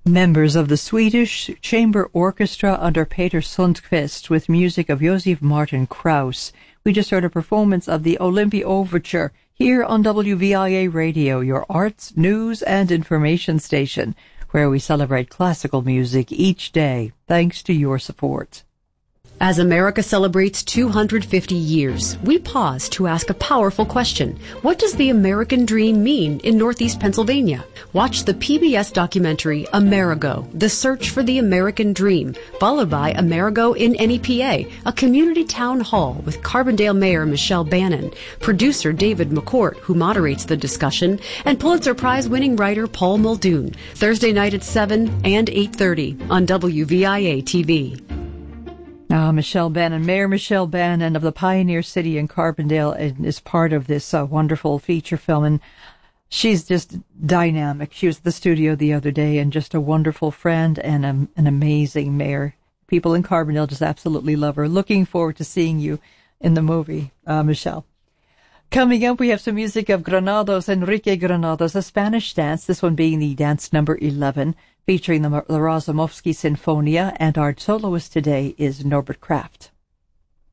Members of the Swedish Chamber Orchestra under Peter Sundqvist with music of Josef Martin Krauss. We just heard a performance of the Olympia Overture here on WVIA Radio, your arts, news, and information station, where we celebrate classical music each day, thanks to your support. As America celebrates 250 years, we pause to ask a powerful question. What does the American dream mean in Northeast Pennsylvania? Watch the PBS documentary Amerigo, The Search for the American Dream, followed by Amerigo in NEPA, a community town hall with Carbondale Mayor Michelle Bannon, producer David McCourt, who moderates the discussion, and Pulitzer Prize-winning writer Paul Muldoon, Thursday night at 7 and 8:30 on WVIA TV. Mayor Michelle Bannon of the Pioneer City in Carbondale is part of this wonderful feature film, and she's just dynamic. She was at the studio the other day and just a wonderful friend and an amazing mayor. People in Carbondale just absolutely love her. Looking forward to seeing you in the movie, Michelle. Coming up, we have some music of Enrique Granados, a Spanish dance, this one being the dance number 11, featuring the Razumovsky Sinfonia, and our soloist today is Norbert Kraft.